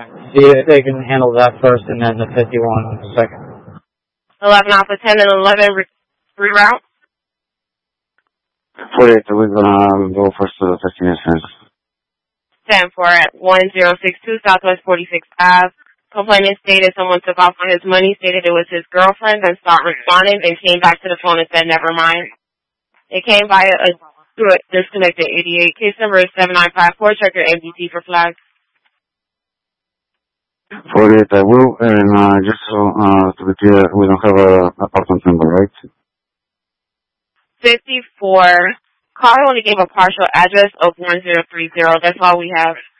See if they can handle that first and then the 51 second. 11 Alpha 10 and 11 reroute. 48, we're gonna go first to the destination. 10-4 at 1062 Southwest 46th Ave. Complainant stated someone took off on his money, stated it was his girlfriend, then stopped responding, then came back to the phone and said never mind. It came via a disconnected 88. Case number is 7954. Check your MDT for flags. 48, I will, and just so to be clear, we don't have a apartment number, right? 54. Caller only gave a partial address of 1030. That's all we have.